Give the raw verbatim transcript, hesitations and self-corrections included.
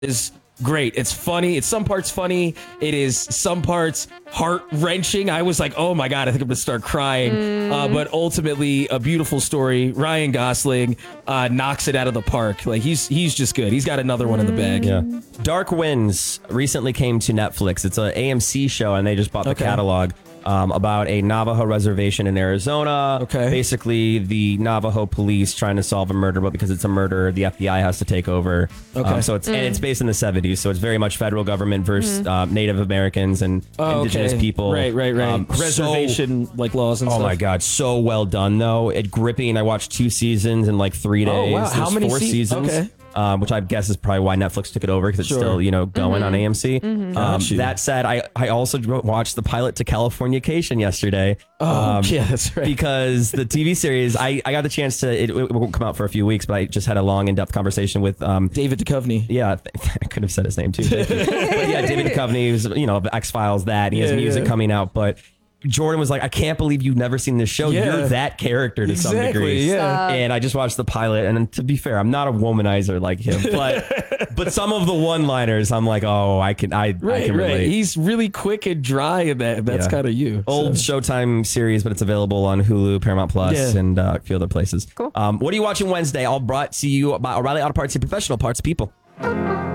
is great. It's funny. It's some parts funny. It is some parts heart wrenching. I was like, oh my God, I think I'm going to start crying. Mm. Uh, but ultimately, a beautiful story. Ryan Gosling uh, knocks it out of the park. Like he's he's just good. He's got another one in the bag. Yeah. Dark Winds recently came to Netflix. It's an A M C show, and they just bought the okay. catalog. Um, about a Navajo reservation in Arizona. Okay. Basically, the Navajo police trying to solve a murder, but because it's a murder, the F B I has to take over. Okay. Um, so it's mm. and it's based in the seventies, so it's very much federal government versus mm. uh, Native Americans and oh, indigenous okay. people. Right, right, right. Um, Reservation so, like laws and oh stuff. Oh my God, so well done though. It gripping. I watched two seasons in like three days. Oh wow, how many four se- seasons? Okay. Um, which I guess is probably why Netflix took it over because it's sure. still, you know, going mm-hmm. on A M C. Mm-hmm. Um, that said, I, I also watched the pilot to Californication yesterday. Oh, um, yeah, that's right. Because the T V series, I, I got the chance to, it, it won't come out for a few weeks, but I just had a long, in-depth conversation with um, David Duchovny. Yeah, I could have said his name too. But yeah, David Duchovny, who's, you know, X-Files, that. He has yeah, music yeah. coming out, but Jordan was like, I can't believe you've never seen this show. Yeah. You're that character to exactly, some degree. Yeah. And I just watched the pilot. And to be fair, I'm not a womanizer like him. But but some of the one-liners, I'm like, oh, I can I, right, I can relate. Right. He's really quick and dry in that. That's yeah. kind of you. Old so. Showtime series, but it's available on Hulu, Paramount Plus, yeah. and uh, a few other places. Cool. Um, what are you watching Wednesday? All brought to you by O'Reilly Auto Parts, your professional parts people.